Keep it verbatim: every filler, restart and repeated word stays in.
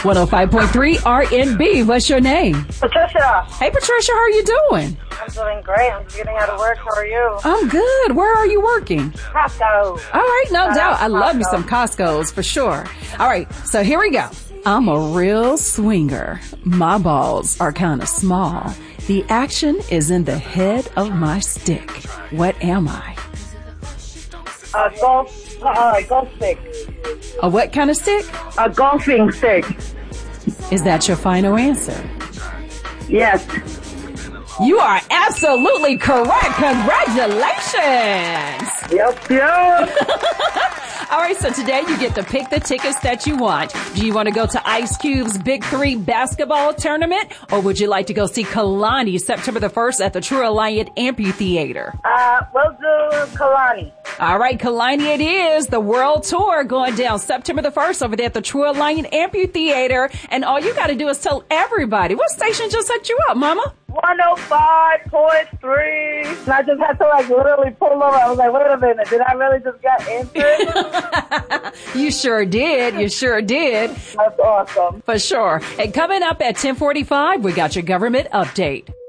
one oh five point three R N B. What's your name? Patricia. Hey, Patricia, how are you doing? I'm doing great. I'm just getting out of work. How are you? I'm good. Where are you working? Costco. All right, no Shout doubt. out I love me Costco. some Costco's for sure. All right, so here we go. I'm a real swinger. My balls are kind of small. The action is in the head of my stick. What am I? A golf, uh, golf stick. A what kind of stick? A golfing stick. Is that your final answer? Yes. You are absolutely correct. Congratulations. Yep, yep. All right, so today you get to pick the tickets that you want. Do you want to go to Ice Cube's Big Three basketball tournament, or would you like to go see Kalani September the first at the True Alliant Amphitheater? Uh, we'll do Kalani. All right, Kalani it is. The world tour going down September the first over there at the True Alliant Amphitheater. And all you got to do is tell everybody. What station just set you up, Mama? one oh five point three. And I just had to like literally pull over. I was like, wait a minute. Did I really just get answered? You sure did. You sure did. That's awesome. For sure. And coming up at ten forty-five, we got your government update.